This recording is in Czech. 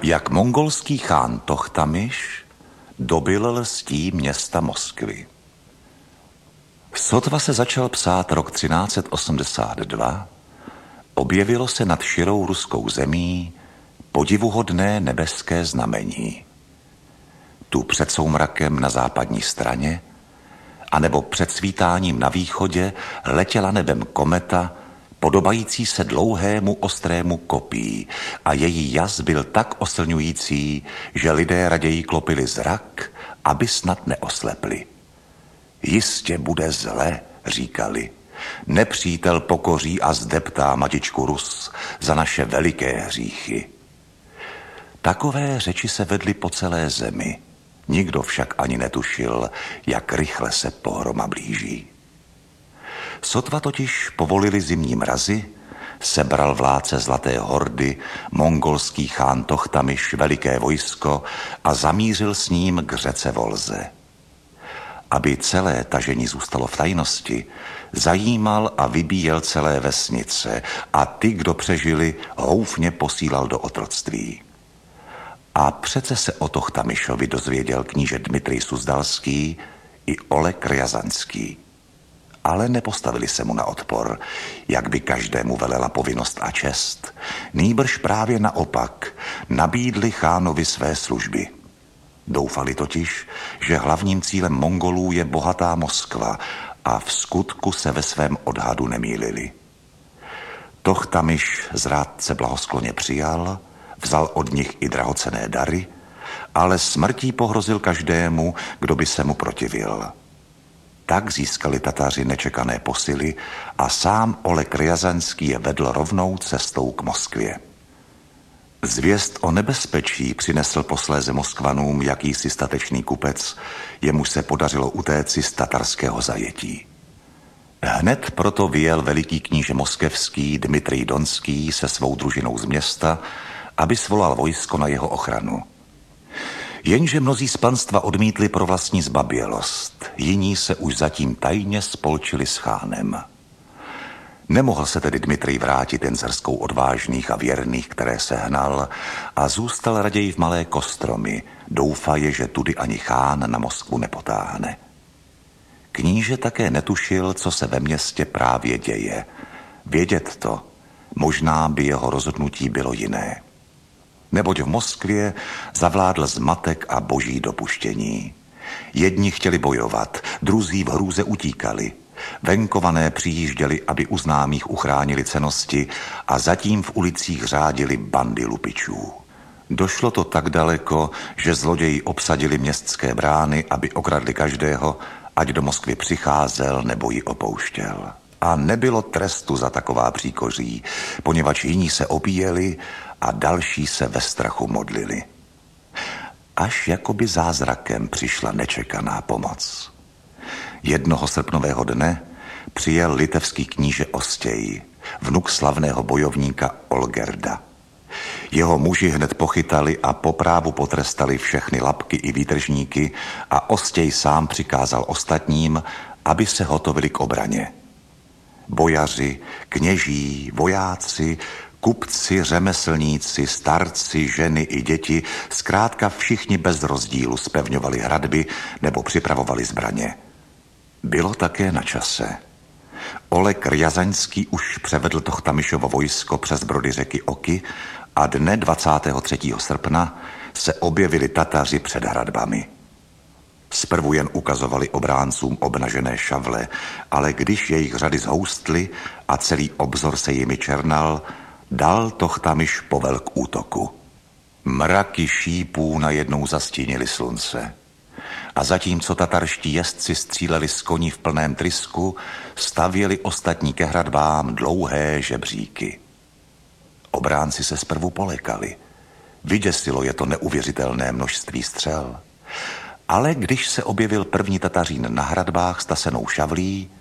Jak mongolský chán Tochtamiš dobyl lstí města Moskvy. Sotva se začal psát rok 1382, objevilo se nad širou ruskou zemí podivuhodné nebeské znamení. Tu před soumrakem na západní straně, anebo před svítáním na východě letěla nebem kometa, podobající se dlouhému ostrému kopí, a její jas byl tak oslňující, že lidé raději klopili zrak, aby snad neoslepli. Jistě bude zle, říkali. Nepřítel pokoří a zdeptá matičku Rus za naše veliké hříchy. Takové řeči se vedly po celé zemi. Nikdo však ani netušil, jak rychle se pohroma blíží. Sotva totiž povolili zimní mrazy, sebral vládce Zlaté hordy, mongolský chán Tochtamiš veliké vojsko a zamířil s ním k řece Volze. Aby celé tažení zůstalo v tajnosti, zajímal a vybíjel celé vesnice a ty, kdo přežili, houfně posílal do otroctví. A přece se o Tochtamišovi dozvěděl kníže Dmitrij Suzdalský i Oleg Rjazanský. Ale nepostavili se mu na odpor, jak by každému velela povinnost a čest. Nýbrž právě naopak nabídli chánovi své služby. Doufali totiž, že hlavním cílem Mongolů je bohatá Moskva, a v skutku se ve svém odhadu nemýlili. Tochtamiš zrádce blahoskloně přijal, vzal od nich i drahocenné dary, ale smrtí pohrozil každému, kdo by se mu protivil. Tak získali Tataři nečekané posily a sám Oleg Rjazanský je vedl rovnou cestou k Moskvě. Zvěst o nebezpečí přinesl posléze Moskvanům jakýsi statečný kupec, jemuž se podařilo utéci z tatarského zajetí. Hned proto vyjel veliký kníže moskevský Dmitrij Donský se svou družinou z města, aby svolal vojsko na jeho ochranu. Jenže mnozí z panstva odmítli pro vlastní zbabělost, jiní se už zatím tajně spolčili s chánem. Nemohl se tedy Dmitrij vrátit jen s hrskou odvážných a věrných, které sehnal, a zůstal raději v Malé Kostromi, doufaje, že tudy ani chán na Moskvu nepotáhne. Kníže také netušil, co se ve městě právě děje. Vědět to, možná by jeho rozhodnutí bylo jiné. Neboť v Moskvě zavládl zmatek a boží dopuštění. Jedni chtěli bojovat, druzí v hrůze utíkali. Venkované přijížděli, aby u známých uchránili cennosti, a zatím v ulicích řádili bandy lupičů. Došlo to tak daleko, že zloději obsadili městské brány, aby okradli každého, ať do Moskvy přicházel nebo ji opouštěl. A nebylo trestu za taková příkoří, poněvadž jiní se opíjeli a další se ve strachu modlili. Až jakoby zázrakem přišla nečekaná pomoc. Jednoho srpnového dne přijel litevský kníže Ostěj, vnuk slavného bojovníka Olgerda. Jeho muži hned pochytali a po právu potrestali všechny lapky i výtržníky a Ostěj sám přikázal ostatním, aby se hotovili k obraně. Bojaři, kněží, vojáci, kupci, řemeslníci, starci, ženy i děti, zkrátka všichni bez rozdílu zpevňovali hradby nebo připravovali zbraně. Bylo také na čase. Oleg Rjazaňský už převedl Tochtamišovo vojsko přes brody řeky Oky a dne 23. srpna se objevili Tataři před hradbami. Zprvu jen ukazovali obráncům obnažené šavle, ale když jejich řady zhoustly a celý obzor se jimi černal, dal Tochtamiš povel k útoku. Mraky šípů najednou zastínily slunce. A zatímco tatarští jezdci stříleli z koní v plném trysku, stavěli ostatní ke hradbám dlouhé žebříky. Obránci se zprvu polekali. Vyděsilo je to neuvěřitelné množství střel. Ale když se objevil první Tatařín na hradbách s tasenou šavlí,